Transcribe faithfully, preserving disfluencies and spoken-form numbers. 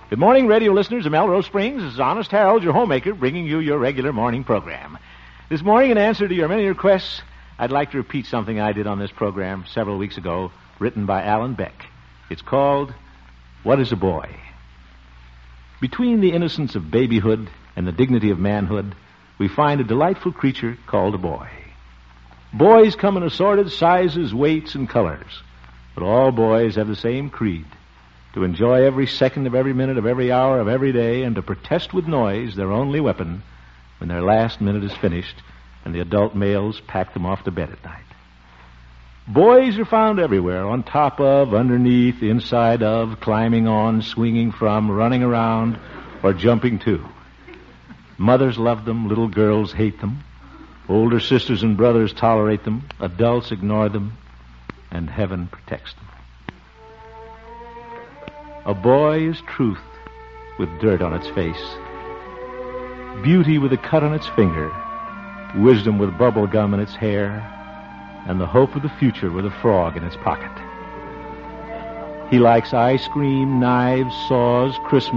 Good morning, radio listeners of Melrose Springs. This is Honest Harold, your homemaker, bringing you your regular morning program. This morning, in answer to your many requests, I'd like to repeat something I did on this program several weeks ago, written by Alan Beck. It's called, What is a Boy? Between the innocence of babyhood and the dignity of manhood, we find a delightful creature called a boy. Boys come in assorted sizes, weights, and colors, but all boys have the same creed: to enjoy every second of every minute of every hour of every day, and to protest with noise, their only weapon, when their last minute is finished and the adult males pack them off to bed at night. Boys are found everywhere, on top of, underneath, inside of, climbing on, swinging from, running around, or jumping to. Mothers love them, little girls hate them, older sisters and brothers tolerate them, adults ignore them, and heaven protects them. A boy is truth with dirt on its face, beauty with a cut on its finger, wisdom with bubble gum in its hair, and the hope of the future with a frog in its pocket. He likes ice cream, knives, saws, Christmas